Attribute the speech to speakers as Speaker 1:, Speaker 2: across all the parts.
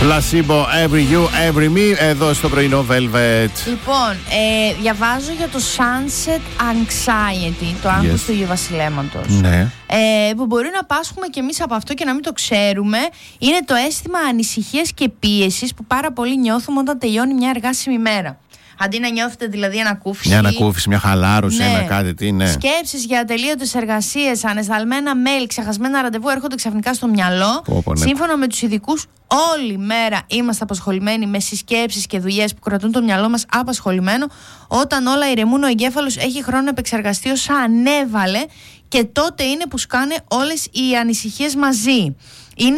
Speaker 1: Placebo, Every You, Every Me, εδώ στο πρωινό Velvet.
Speaker 2: Λοιπόν, διαβάζω για το Sunset Anxiety, το άγχος του Αγίου Βασιλέματος.
Speaker 1: Ναι.
Speaker 2: Που μπορεί να πάσχουμε κι εμείς από αυτό και να μην το ξέρουμε. Είναι το αίσθημα ανησυχίας και πίεσης που πάρα πολύ νιώθουμε όταν τελειώνει μια εργάσιμη μέρα. Αντί να νιώθετε δηλαδή ανακούφιση.
Speaker 1: Μια ανακούφιση, μια χαλάρωση,
Speaker 2: ναι.
Speaker 1: ένα κάτι, τι, ναι.
Speaker 2: Σκέψεις για ατελείωτες εργασίες, ανεσταλμένα mail, ξεχασμένα ραντεβού έρχονται ξαφνικά στο μυαλό.
Speaker 1: Ναι.
Speaker 2: Σύμφωνα με τους ειδικούς, όλη μέρα είμαστε απασχολημένοι με συσκέψεις και δουλειές που κρατούν το μυαλό μας απασχολημένο. Όταν όλα ηρεμούν, ο εγκέφαλος έχει χρόνο να επεξεργαστεί όσα ανέβαλε και τότε είναι που σκάνε όλες οι ανησυχίες μαζί. Είναι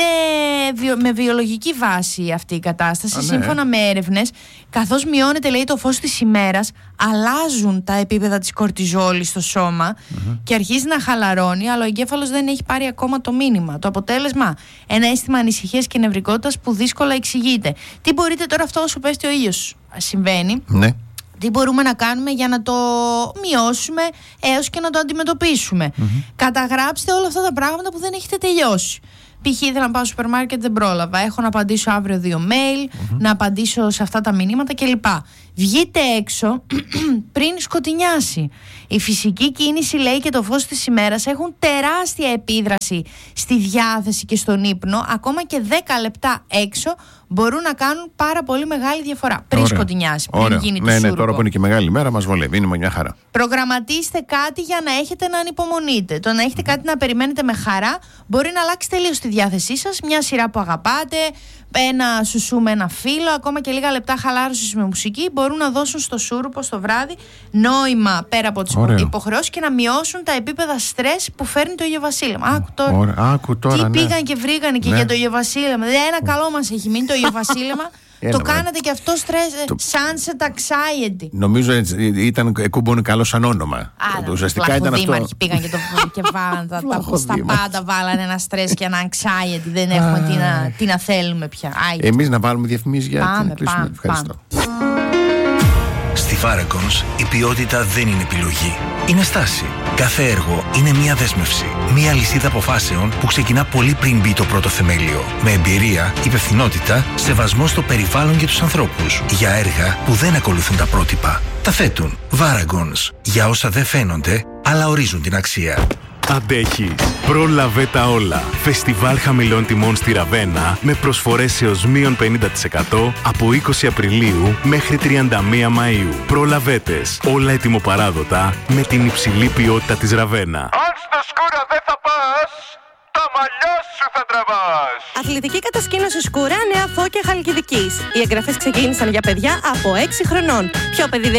Speaker 2: με βιολογική βάση αυτή η κατάσταση. Σύμφωνα με έρευνες, καθώς μειώνεται, λέει, το φως της ημέρας, αλλάζουν τα επίπεδα της κορτιζόλης στο σώμα και αρχίζει να χαλαρώνει, αλλά ο εγκέφαλος δεν έχει πάρει ακόμα το μήνυμα. Το αποτέλεσμα, ένα αίσθημα ανησυχίας και νευρικότητας που δύσκολα εξηγείται. Τι μπορείτε τώρα, αυτό όσο πέφτει ο ήλιος συμβαίνει? Ναι. Τι μπορούμε να κάνουμε για να το μειώσουμε έως και να το αντιμετωπίσουμε? Καταγράψτε όλα αυτά τα πράγματα που δεν έχετε τελειώσει. Π.χ. ήθελα να πάω στο σούπερ μάρκετ, δεν πρόλαβα. Έχω να απαντήσω αύριο 2 mail, να απαντήσω σε αυτά τα μηνύματα κλπ. Βγείτε έξω πριν σκοτεινιάσει. Η φυσική κίνηση, λέει, και το φως της ημέρας έχουν τεράστια επίδραση στη διάθεση και στον ύπνο. Ακόμα και 10 λεπτά έξω μπορούν να κάνουν πάρα πολύ μεγάλη διαφορά. Πριν σκοτεινιάσει, πριν γίνει το σούρουπο. Ναι, τώρα που είναι και μεγάλη μέρα, μας βολεύει, είναι μια χαρά. Προγραμματίστε κάτι για να έχετε να ανυπομονείτε. Το να έχετε κάτι να περιμένετε με χαρά μπορεί να αλλάξει τελείως τη διάθεσή σας. Μια σειρά που αγαπάτε, ένα σουσού με ένα φίλο, ακόμα και λίγα λεπτά χαλάρωσης με μουσική μπορούν να δώσουν στο σούρουπο στο βράδυ νόημα πέρα από τις υποχρεώσεις και να μειώσουν τα επίπεδα στρες που φέρνει το Αγίο Βασίλεμα. Άκου τώρα. Τι πήγαν και βρήκαν και για το Αγίο Βασίλεμα. Ένα καλό μας έχει μείνει το Αγίο Βασίλεμα. Το κάνατε και αυτό στρες. Sunset Anxiety. Νομίζω ήταν κούμπονε καλό σαν όνομα. Ουσιαστικά ήταν αυτό. Δήμαρχοι πήγαν και βάλαν στα πάντα, βάλανε ένα στρες και ένα anxiety. Δεν έχουμε τι να θέλουμε πια.
Speaker 1: Εμείς να βάλουμε διαφημίσεις για την κλείσιμο. Ευχαριστώ.
Speaker 3: Στη Varagons η ποιότητα δεν είναι επιλογή. Είναι στάση. Κάθε έργο είναι μία δέσμευση. Μία λυσίδα αποφάσεων που ξεκινά πολύ πριν μπει το πρώτο θεμέλιο. Με εμπειρία, υπευθυνότητα, σεβασμό στο περιβάλλον και τους ανθρώπους. Για έργα που δεν ακολουθούν τα πρότυπα. Τα θέτουν. Varagons. Για όσα δεν φαίνονται, αλλά ορίζουν την αξία.
Speaker 4: Αντέχεις. Πρόλαβε τα όλα. Φεστιβάλ χαμηλών τιμών στη Ραβένα με προσφορές έως μείον 50% από 20 Απριλίου μέχρι 31 Μαΐου. Προλαβέτες. Όλα ετοιμοπαράδοτα με την υψηλή ποιότητα της Ραβένα.
Speaker 5: Αν στο Σκούρα δεν θα πας, τα μαλλιά σου θα τραβάς.
Speaker 6: Αθλητική κατασκήνωση Σκούρα, Νέα Φώκια Χαλκιδικής. Οι εγγραφές ξεκίνησαν για παιδιά από 6 χρονών. Πιο παιδί